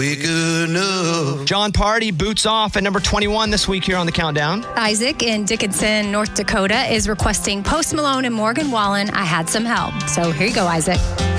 John Party boots off at number 21 this week here on the Countdown. Isaac in Dickinson, North Dakota is requesting Post Malone and Morgan Wallen, I Had Some Help. So here you go, Isaac.